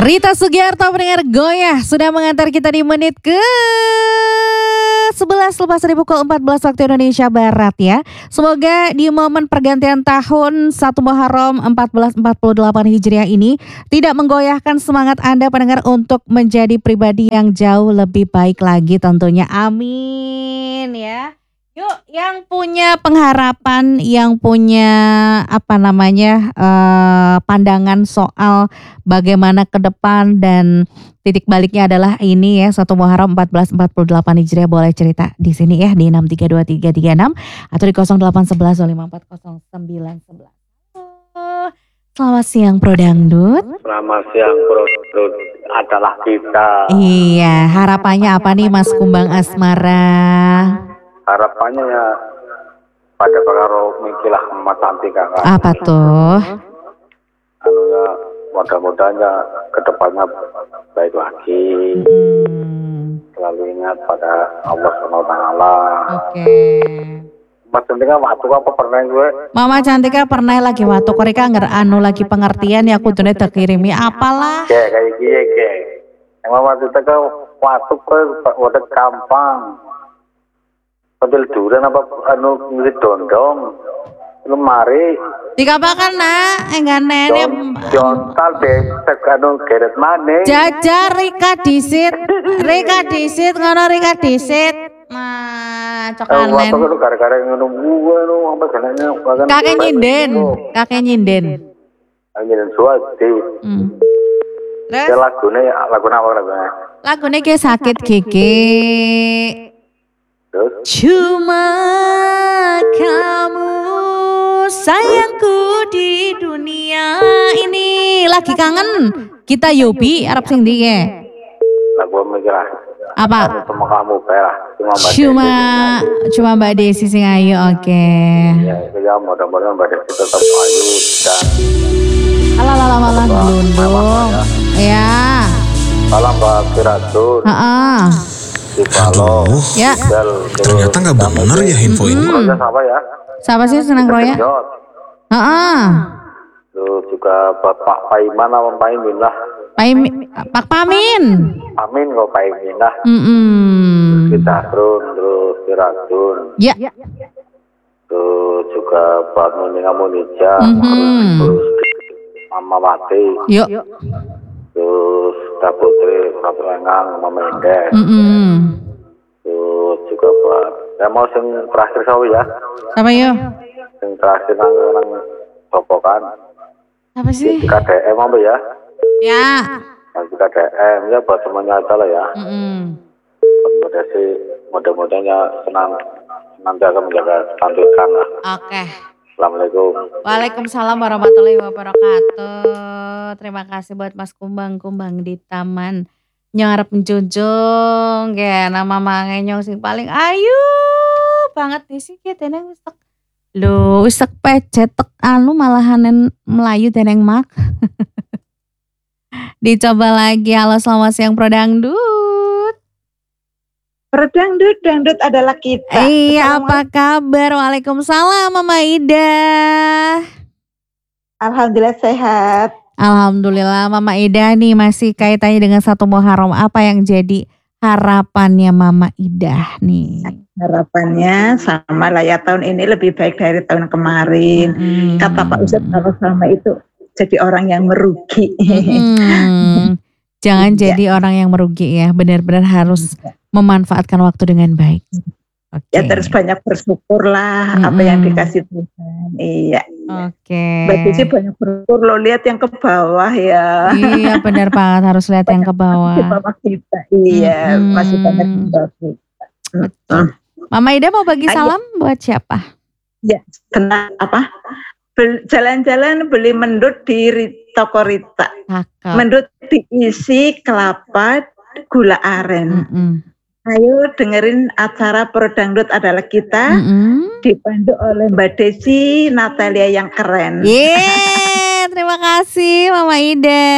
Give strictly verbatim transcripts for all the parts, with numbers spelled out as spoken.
Rita Sugiarto pendengar Goyah sudah mengantar kita di menit ke sebelas lepas dari pukul empat belas waktu Indonesia Barat ya. Semoga di momen pergantian tahun satu Muharram seribu empat ratus empat puluh delapan Hijriah ini tidak menggoyahkan semangat Anda pendengar untuk menjadi pribadi yang jauh lebih baik lagi tentunya. Amin ya. Yuk, yang punya pengharapan, yang punya apa namanya uh, pandangan soal bagaimana ke depan dan titik baliknya adalah ini ya satu Muharram seribu empat ratus empat puluh delapan Hijriah, boleh cerita di sini ya di enam tiga dua tiga tiga enam atau di nol delapan satu satu lima empat nol sembilan satu satu. Selamat siang Pro Dangdut. Selamat siang Pro Dangdut adalah kita. Iya, harapannya apa nih Mas Kumbang Asmara? Harapannya ya pada pengaruh mikilah Mama Cantika kan. Apa tuh? Anu ya mudah-mudahan ya kedepannya baik lagi. Hmm. Selalu ingat pada Allah subhanahu wa taala. Oke. Mas Cantika waktu apa pernah gue? Mama Cantika pernah lagi waktu koreka nger anu lagi pengertian ya kudune terkirimi apalah. Kayak kayak gini kayak. Yang Mama Cantika waktu ke udah gampang. Padahal durian apa anu ngisi dondong lemari dikapakan nak enggak nenek jontal deh anu geret maneh jajar Rika disit Rika disit ngono Rika disit nah cokanen waktu itu gara-gara ngono gua nu apa jenenge kakek nyinden kakek nyinden nyinden suwati hmm. Terus ya lagune lagu apa lagunya lagune kayak sakit gigi. Cuma kamu sayangku di dunia ini. Lagi kangen kita Yobi Arab sing ndi ya? Lagu mikir apa? Cuma kamu lah. Cuma Mbak Cuma Desi. Cuma Mbak Desi sing ayu, oke. Okay. Ya, ya mudah-mudahan Mbak Desi tetap ayu dan ala-ala malah gelundung. Ya. Salam Mbak Firatun. Heeh. Halo. Ya. Ternyata nggak benar ya info ini. Hmm. Siapa ya? Siapa sih senang Roya? Heeh. Tuh juga Bapak Paiman apa Paimin lah. Paimin, Pak Pamin. Amin kok Paimin lah. Hmm. Kita terus terus Firatun. Ya. Tuh juga Pak Muninga Munija. Mm-hmm. Terus Mama Wati. Yuk. Terus Putri, Prabu Lengang, Mama Mendes. Mm-hmm. Terus juga buat, ya mau yang terakhir sawi ya. Apa yo? Yang terakhir nang nang sopokan. Apa sih? K D M apa ya? Ya. Yang K D M ya buat semuanya aja lah ya. Mm-hmm. Mudah sih, mudah-mudahnya senang nanti akan menjaga kecantikan lah. Oke. Okay. Assalamualaikum. Waalaikumsalam warahmatullahi wabarakatuh. Terima kasih buat Mas Kumbang Kumbang di taman nyarap menjunjung ya nama mangenyong sing paling ayu banget nih sih kita neng ustek lu ustek pecet tek anu malahanen melayu teneng mak. Dicoba lagi. Halo selamat siang Pro Dangdut. Pro Dangdut, Dangdut adalah kita. Iya, apa kabar? Waalaikumsalam Mama Ida. Alhamdulillah sehat. Alhamdulillah Mama Ida nih masih kaitannya dengan satu Muharram. Apa yang jadi harapannya Mama Ida nih? Harapannya sama lah ya, tahun ini lebih baik dari tahun kemarin. Hmm. Kata Pak Ustadz kalau sama itu jadi orang yang merugi. Hmm. Jangan ya. Jadi orang yang merugi ya. Benar-benar harus memanfaatkan waktu dengan baik. Okay. Ya terus banyak bersyukurlah mm-hmm. apa yang dikasih Tuhan. Iya. Oke. Okay. Berarti sih banyak bersyukur. Lo lihat yang ke bawah ya. Iya benar banget, harus lihat yang ke bawah. Di bawah kita. Iya mm-hmm. masih banyak di bawah kita. Betul. Mama Ida mau bagi salam Ayo. Buat siapa? Ya tenang apa? Jalan-jalan beli mendut di toko Rita. Kakak. Mendut diisi kelapa, gula aren. Mm-hmm. Ayo dengerin acara Pro Dangdut adalah kita, mm-hmm. dipandu oleh Mbak Desi Natalia yang keren. Yeay, terima kasih Mama Ida.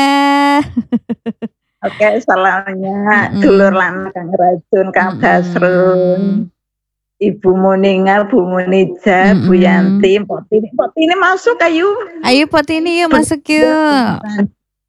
Oke, salamnya mm-hmm. dulur lanang Kang Rajun, Kang Dasrun, Ibu Muninga, Bu Munija, mm-hmm. Bu Yanti, Potini, Potini masuk ayo. Ayo Potini yuk masuk yuk.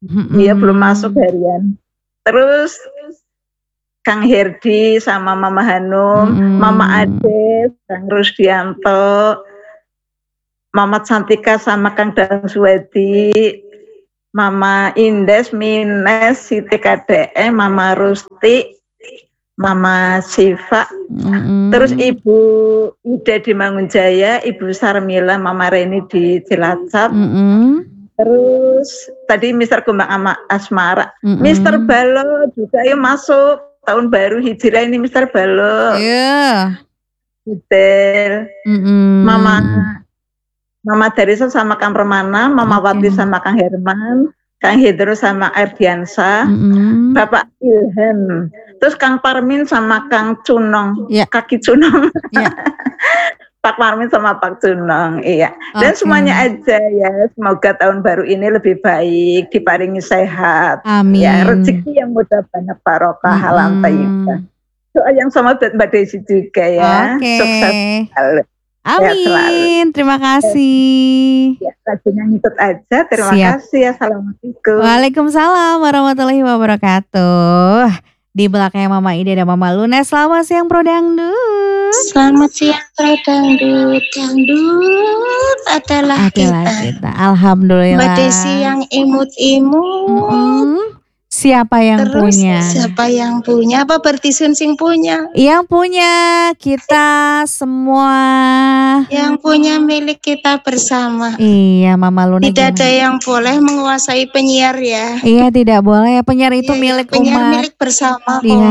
Iya, hmm. belum masuk harian. Terus Kang Herdi sama Mama Hanum, hmm. Mama Ade, Kang Rusdianto, Mama Cantika sama Kang Danswedi, Mama Indes, Mines, Siti K D E, Mama Rusti, Mama Siva, mm-hmm. terus Ibu Ida di Mangunjaya, Ibu Sarmila, Mama Reni di Cilacap, mm-hmm. terus tadi Mister Kumbang sama Asmara, mm-hmm. Mister Balo juga yuk masuk tahun baru Hijrah ini Mister Balo, yeah. Betul, mm-hmm. Mama Mama Darisa sama Kang Permana, Mama okay. Wati sama Kang Herman, Kang Hendro sama Erdiansa, mm-hmm. Bapak Ilham, terus Kang Parmin sama Kang Cunong, yeah. Kaki Cunong, yeah. Pak Parmin sama Pak Cunong, iya. Dan okay. semuanya aja ya, semoga tahun baru ini lebih baik, diparingi sehat, amin. Ya rezeki yang mudah banyak barokah, mm-hmm. halal thayyibah. Doa yang sama buat Mbak Desi juga ya, okay. sukses selalu. Amin, terima kasih. Ya, lagunya ngikut aja, terima Siap. kasih. Assalamualaikum. Waalaikumsalam warahmatullahi wabarakatuh. Di belakangnya Mama Ida dan Mama Luna. Selamat siang Pro Dangdut. Selamat siang Pro Dangdut. Dangdut adalah, adalah kita. kita. Alhamdulillah. Mbak Desi yang imut-imut. Mm-hmm. Siapa yang Terus, punya? Siapa yang punya? Apa berarti Sun Sing punya? Yang punya kita semua. Yang punya milik kita bersama. Iya, Mama Luna. Tidak gimana? Ada yang boleh menguasai penyiar ya. Iya, tidak boleh. Penyiar itu iya, milik penyiar umat. Milik bersama. Iya.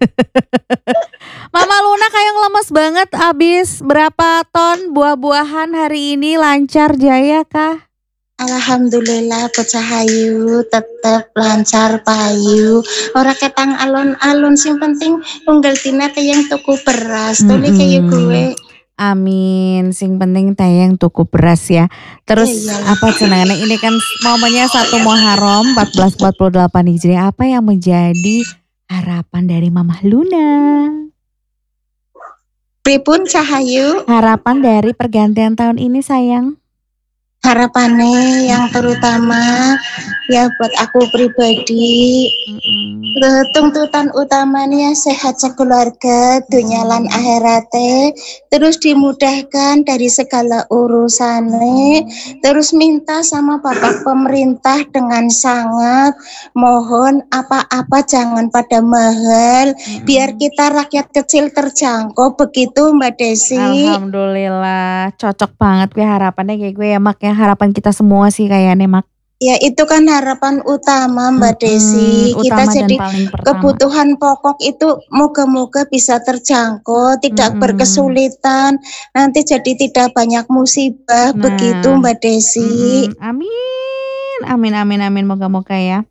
Mama Luna kayak lemes banget. Abis berapa ton buah-buahan hari ini, lancar jaya kah? Alhamdulillah bocah hayu tetep lancar payu. Ora ketang alon-alon sing penting unggal dina tayang tuku beras. Mm-hmm. Tuli kayak gue. Amin. Sing penting tayang tuku beras ya. Terus ya, apa cenangannya ini kan momennya satu Muharram empat belas empat puluh delapan Hijriah. Apa yang menjadi harapan dari Mama Luna? Pripun Cahayu? Harapan dari pergantian tahun ini sayang. Harapannya yang terutama ya buat aku pribadi, mm-hmm. tuntutan utamanya sehat sekeluarga, dunia lan akhirate, terus dimudahkan dari segala urusannya, terus minta sama Bapak pemerintah dengan sangat mohon apa-apa jangan pada mahal, mm-hmm. biar kita rakyat kecil terjangkau, begitu Mbak Desi. Alhamdulillah, cocok banget gue harapannya kayak gue ya Mak ya. Harapan kita semua sih kayaknya Mak. Ya itu kan harapan utama Mbak Desi. Hmm, kita jadi kebutuhan pokok itu moga-moga bisa terjangkau, tidak hmm. berkesulitan, nanti jadi tidak banyak musibah, nah, begitu Mbak Desi. Hmm, amin, amin, amin, amin, moga-moga ya.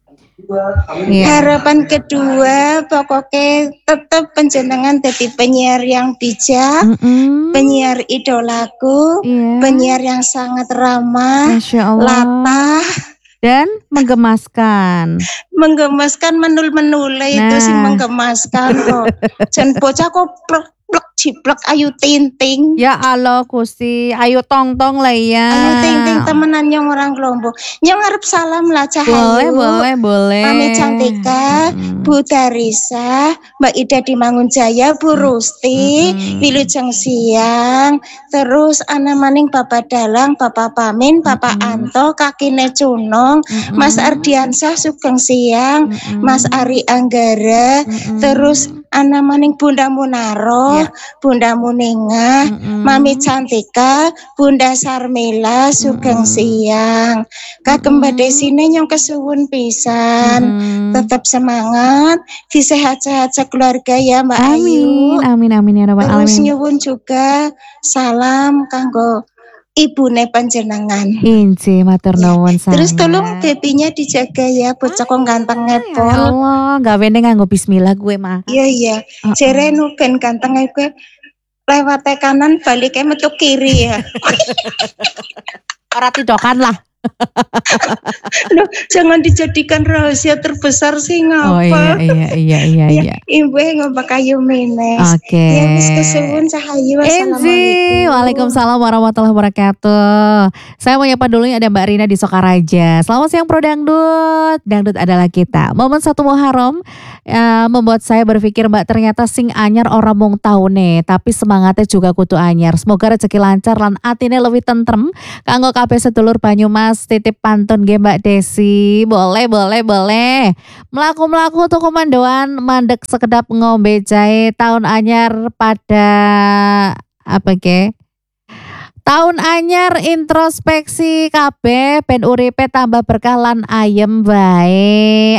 Yeah. Harapan kedua pokoknya tetap penjenengan jadi penyiar yang bijak, mm-hmm. penyiar idolaku, yeah. penyiar yang sangat ramah, latah dan menggemaskan. Menggemaskan menul-menule nah. Itu sih menggemaskan kok. Jan bocah kok plek plek ciplek ayu tinting. Ya Allah Gusti, ayu tong-tong lah ya. Ayu tinting temenan yang orang Kelompok. Yang ngarep salam lah Cahayu. Boleh, boleh, boleh. Mami Cantika, hmm. Bu Darisa, Mbak Ida di Mangunjaya, Bu Rusti, hmm. Wilujeng Siang, terus Ana Maning Bapak Dalang, Bapak Pamin, Bapak hmm. Anto, Kakine Cunong, hmm. Mas Ardiansah Sugeng Siang, hmm. Mas Ari Anggara, hmm. terus Ana Maning Bunda Munaro, yeah. Bunda Muninga, mm-hmm. Mami Cantika, Bunda Sarmila, Sugeng mm-hmm. Siang. Kagem Mbak Desine nyong kesuwun pisan. Mm-hmm. Tetap semangat, disehat-sehat sekeluarga ya Mbak amin. Ayu. Amin, amin ya Rabbal alamin. Terus nyuwun juga salam kanggo ibune panjenengan. Inci matur nuwun sangat. Terus tolong babynya dijaga ya, bocah kok ganteng ngepol. Ya Allah, gawe nganggo bismillah gue mah. Iya iya. Uh-uh. Jere nu ben ganteng gue lewat kanan baliknya metu kiri ya. Ora tidokan lah. Loh, jangan dijadikan rahasia terbesar sih ngapa? Oh iya iya iya iya Ya, iya. Ibu ngapa kayu menes. Oke. Ya wis kesuwun Cahayu. Enzi, Wassalamualaikum. waalaikumsalam warahmatullahi wabarakatuh. Saya mau nyapa dulu, ada Mbak Rina di Sokaraja. Selamat siang Pro Dangdut. Dangdut adalah kita. Momen satu Muharram ya, membuat saya berpikir Mbak, ternyata sing anyar orang mung taune, tapi semangatnya juga kudu anyar. Semoga rezeki lancar lan atine lebih tentrem. Kanggo kabeh sedulur Banyumas, titip pantun nggih Mbak Desi. Boleh boleh boleh. Melaku-melaku tuku mandoan, mandek sekedap ngombe jahe, tahun anyar pada apa ke? Tahun anyar introspeksi kabeh ben uripe tambah berkah lan ayem bae.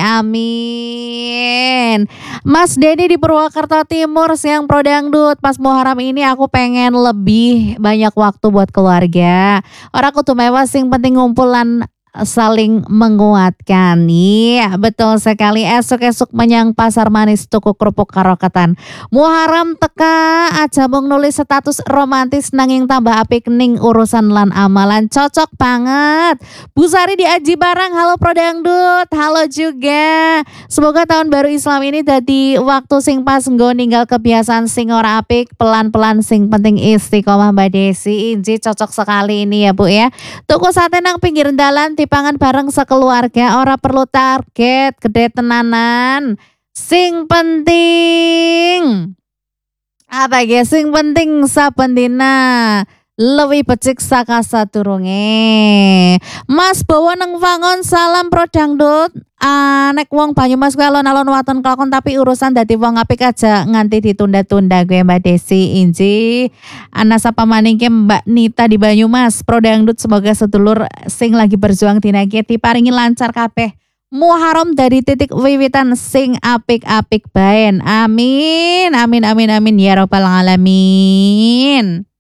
Amin. Mas Denny di Purwakarta Timur, siang Pro Dangdut. Pas Muharram ini aku pengen lebih banyak waktu buat keluarga. Ora kudu mewah, sing penting ngumpulan saling menguatkan. Iya betul sekali. Esok-esok menyang pasar manis tuku kerupuk karoketan. Muharram teka aja mung nulis status romantis nanging tambah apik ning urusan lan amalan. Cocok banget. Bu Sari di Aji Barang, halo Pro Dangdut. Halo juga. Semoga tahun baru Islam ini dadi waktu sing pas nggo ninggal kebiasaan sing ora apik, pelan-pelan sing penting istiqomah Mbak Desi. Inji cocok sekali ini ya Bu ya. Tuku sate nang pinggir dalan pangan bareng sekeluarga, ora perlu target gede tenanan. Sing penting apa ya? Sing penting saben dina lebih becik saka sadurunge. Mas bawa nang wangon, salam Pro Dangdut. Ah, nek wong Banyumas kuwi alon-alon waton kelakon, tapi urusan dadi wong apik aja nganti ditunda-tunda gue Mbak Desi. Inji ana sapa maning ke Mbak Nita di Banyumas. Pro Dangdut, semoga sedulur sing lagi berjuang dina iki diparingi lancar kabeh. Muharram dari titik wiwitan sing apik-apik baen. Amin. Amin amin amin ya rabbal alamin.